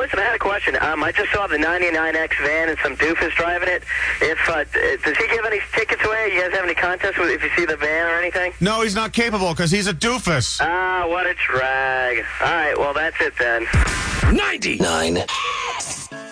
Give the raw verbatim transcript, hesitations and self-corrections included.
listen, I had a question. Um, I just saw the ninety-nine X van and some doofus driving it. If uh, does he give any tickets away? You guys have any contests with if you see the van or anything? No, he's not capable because he's a doofus. Ah, what a drag. All right, well, that's it then. ninety-nine